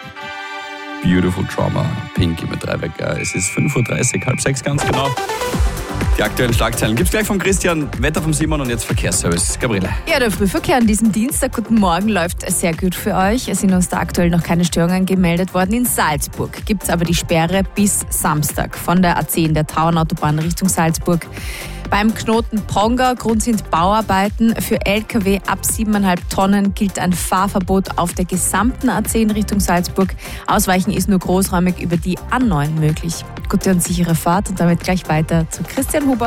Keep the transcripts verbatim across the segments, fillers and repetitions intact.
Beautiful Trauma, Pinky mit Dreiwecker. Es ist fünf Uhr dreißig, halb sechs ganz genau. Die aktuellen Schlagzeilen gibt's gleich von Christian, Wetter vom Simon und jetzt Verkehrsservice. Gabriele. Ja, der Frühverkehr an diesem Dienstag, guten Morgen, läuft sehr gut für euch. Es sind uns da aktuell noch keine Störungen gemeldet worden. In Salzburg gibt's aber die Sperre bis Samstag von der A zehn, der Tauernautobahn Richtung Salzburg. Beim Knoten Ponga, Grund sind Bauarbeiten. Für L K W ab siebeneinhalb Tonnen gilt ein Fahrverbot auf der gesamten A zehn Richtung Salzburg. Ausweichen ist nur großräumig über die A neun möglich. Gute und sichere Fahrt und damit gleich weiter zu Christian Huber.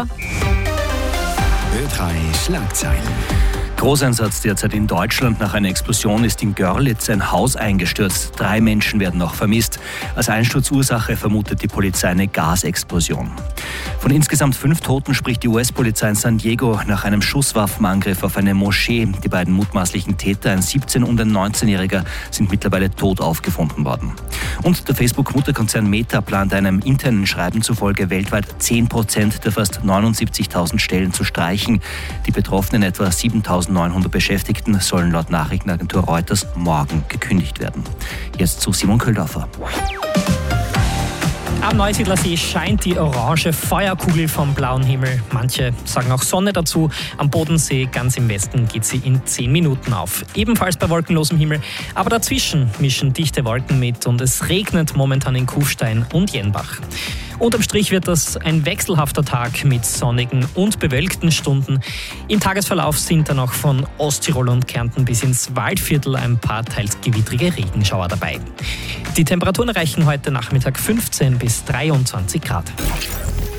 Ö drei Schlagzeilen. Großeinsatz derzeit in Deutschland. Nach einer Explosion ist in Görlitz ein Haus eingestürzt. Drei Menschen werden noch vermisst. Als Einsturzursache vermutet die Polizei eine Gasexplosion. Von insgesamt fünf Toten spricht die U S-Polizei in San Diego nach einem Schusswaffenangriff auf eine Moschee. Die beiden mutmaßlichen Täter, ein siebzehn- und ein neunzehnjähriger, sind mittlerweile tot aufgefunden worden. Und der Facebook-Mutterkonzern Meta plant einem internen Schreiben zufolge weltweit zehn Prozent der fast neunundsiebzigtausend Stellen zu streichen. Die betroffenen etwa siebentausendneunhundert Beschäftigten sollen laut Nachrichtenagentur Reuters morgen gekündigt werden. Jetzt zu Simon Köhldorfer. Am Neusiedler See scheint die orange Feuerkugel vom blauen Himmel. Manche sagen auch Sonne dazu. Am Bodensee, ganz im Westen, geht sie in zehn Minuten auf. Ebenfalls bei wolkenlosem Himmel. Aber dazwischen mischen dichte Wolken mit und es regnet momentan in Kufstein und Jenbach. Unterm Strich wird das ein wechselhafter Tag mit sonnigen und bewölkten Stunden. Im Tagesverlauf sind dann auch von Osttirol und Kärnten bis ins Waldviertel ein paar teils gewittrige Regenschauer dabei. Die Temperaturen erreichen heute Nachmittag fünfzehn bis dreiundzwanzig Grad.